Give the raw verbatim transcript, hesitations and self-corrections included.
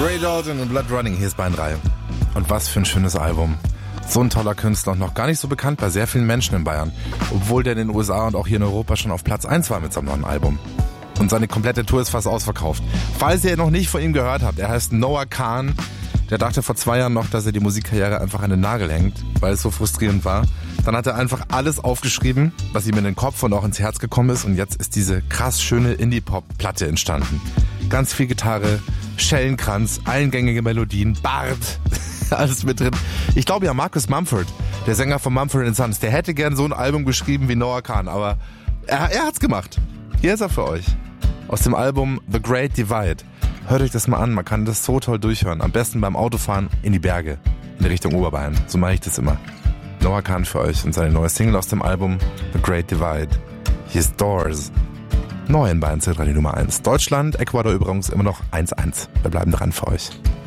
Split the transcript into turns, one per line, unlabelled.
Ray Dalton und Blood Running, hier ist Bayern drei. Und was für ein schönes Album. So ein toller Künstler und noch gar nicht so bekannt bei sehr vielen Menschen in Bayern. Obwohl der in den U S A und auch hier in Europa schon auf Platz eins war mit seinem neuen Album. Und seine komplette Tour ist fast ausverkauft. Falls ihr noch nicht von ihm gehört habt, er heißt Noah Kahan. Der dachte vor zwei Jahren noch, dass er die Musikkarriere einfach an den Nagel hängt, weil es so frustrierend war. Dann hat er einfach alles aufgeschrieben, was ihm in den Kopf und auch ins Herz gekommen ist. Und jetzt ist diese krass schöne Indie-Pop-Platte entstanden. Ganz viel Gitarre, Schellenkranz, eingängige Melodien, Bart, alles mit drin. Ich glaube ja, Marcus Mumford, der Sänger von Mumford and Sons, der hätte gern so ein Album geschrieben wie Noah Kahan, aber er, er hat's gemacht. Hier ist er für euch. Aus dem Album The Great Divide. Hört euch das mal an, man kann das so toll durchhören. Am besten beim Autofahren in die Berge, in Richtung Oberbayern. So mache ich das immer. Noah Kahan für euch und seine neue Single aus dem Album The Great Divide. Hier ist Doors. Neu in Bayern Z drei die Nummer eins. Deutschland, Ecuador übrigens immer noch eins eins. Wir bleiben dran für euch.